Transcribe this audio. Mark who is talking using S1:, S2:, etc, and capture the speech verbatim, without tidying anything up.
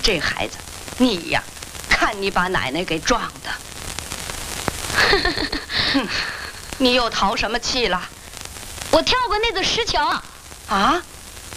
S1: 这孩子，你呀，看你把奶奶给撞的。哼，你又淘什么气了？
S2: 我跳过那座石桥。
S1: 啊？